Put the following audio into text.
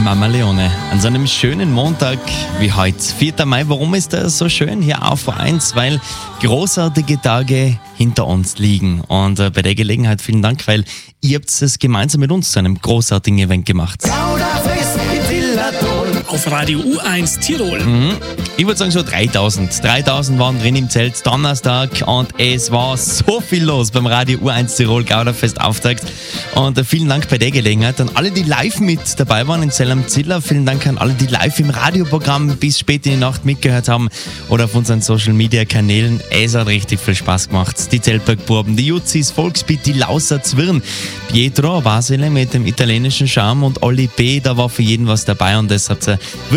Mama Leone, an so einem schönen Montag wie heute, 4. Mai. Warum ist das so schön hier auf V1? Weil großartige Tage hinter uns liegen. Und bei der Gelegenheit vielen Dank, weil ihr habt es gemeinsam mit uns zu einem großartigen Event gemacht. Auf Radio U1 Tirol. Ich würde sagen so 3000. 3000 waren drin im Zelt Donnerstag und es war so viel los beim Radio U1 Tirol Gauderfest Auftakt. Und vielen Dank bei der Gelegenheit an alle, die live mit dabei waren in Zell am Ziller. Vielen Dank an alle, die live im Radioprogramm bis spät in die Nacht mitgehört haben oder auf unseren Social Media Kanälen. Es hat richtig viel Spaß gemacht. Die Zeltbergbuben, die Jutzis, Volksbeat, die Lauser Zwirn, Pietro Basile mit dem italienischen Charme und Olli B. Da war für jeden was dabei und das hat